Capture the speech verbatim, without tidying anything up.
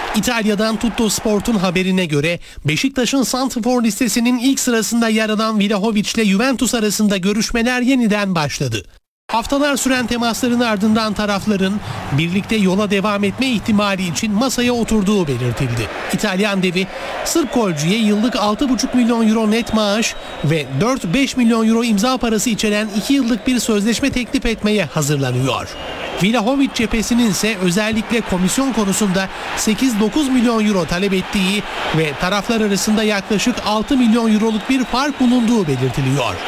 İtalya'dan Tuttosport'un haberine göre Beşiktaş'ın santrfor listesinin ilk sırasında yer alan Vlahovic ile Juventus arasında görüşmeler yeniden başladı. Haftalar süren temasların ardından tarafların birlikte yola devam etme ihtimali için masaya oturduğu belirtildi. İtalyan devi Sırp golcüye yıllık altı buçuk milyon euro net maaş ve dört beş milyon euro imza parası içeren iki yıllık bir sözleşme teklif etmeye hazırlanıyor. Vlahovic cephesinin ise özellikle komisyon konusunda sekiz dokuz milyon euro talep ettiği ve taraflar arasında yaklaşık altı milyon euroluk bir fark bulunduğu belirtiliyor.